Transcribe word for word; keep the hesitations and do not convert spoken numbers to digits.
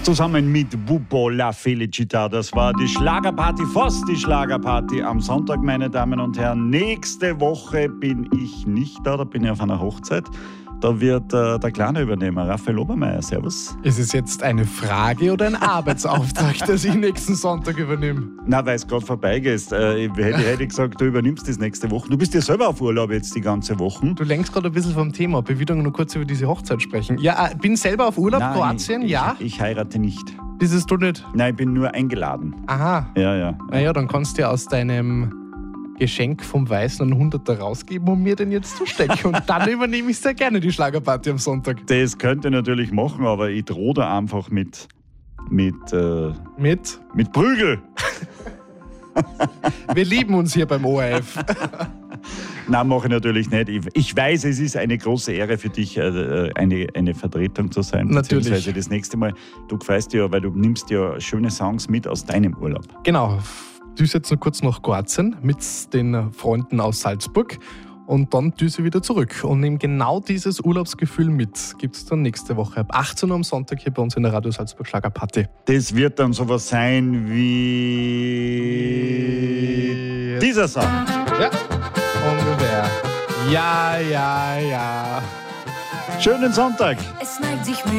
Zusammen mit Bubo La Felicita. Das war die Schlagerparty, fast die Schlagerparty am Sonntag, meine Damen und Herren. Nächste Woche bin ich nicht da, da bin ich auf einer Hochzeit. Da wird äh, der Kleine übernehmen, Raphael Obermeier. Servus. Ist es jetzt eine Frage oder ein Arbeitsauftrag, dass ich nächsten Sonntag übernehme? Na, weil es gerade vorbeigeht. Äh, ich hätte, hätte gesagt, du übernimmst das nächste Woche. Du bist ja selber auf Urlaub jetzt die ganze Woche. Du lenkst gerade ein bisschen vom Thema ab. Ich will nur kurz über diese Hochzeit sprechen. Ja, ich bin selber auf Urlaub, Nein, Kroatien, ich, ja. Ich, ich heirate nicht. Das ist du nicht? Nein, ich bin nur eingeladen. Aha. Ja, ja. Naja, dann kannst du ja aus deinem Geschenk vom Weißen einen Hunderter rausgeben und mir den jetzt zustecken. Und dann übernehme ich sehr gerne die Schlagerparty am Sonntag. Das könnte ich natürlich machen, aber ich drohe da einfach mit... Mit... Äh, mit? Mit Prügel. Wir lieben uns hier beim O R F. Nein, mache ich natürlich nicht. Ich, ich weiß, es ist eine große Ehre für dich, äh, eine, eine Vertretung zu sein. Natürlich. Beziehungsweise das nächste Mal, du gefällst ja, weil du nimmst ja schöne Songs mit aus deinem Urlaub. Genau. Düse jetzt noch kurz nach Kroatien mit den Freunden aus Salzburg und dann düse wieder zurück und nehme genau dieses Urlaubsgefühl mit. Gibt es dann nächste Woche ab achtzehn Uhr am Sonntag hier bei uns in der Radio Salzburg Schlagerparty. Das wird dann sowas sein wie dieser Song. Ja, ungefähr. Ja, ja, ja. Schönen Sonntag. Es neigt sich